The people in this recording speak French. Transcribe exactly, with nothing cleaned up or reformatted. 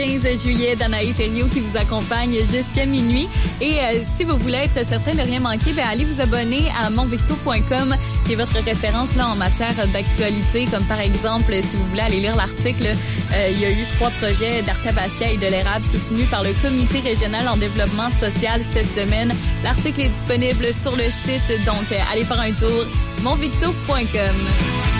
quinze juillet, Danae Thériault qui vous accompagne jusqu'à minuit. Et euh, si vous voulez être certain de rien manquer, ben allez vous abonner à monvicto point com, qui est votre référence là en matière d'actualité, comme par exemple, si vous voulez aller lire l'article, euh, il y a eu trois projets d'Arthabasca et de l'érable soutenus par le Comité régional en développement social cette semaine. L'article est disponible sur le site, donc euh, allez faire un tour, monvicto point com.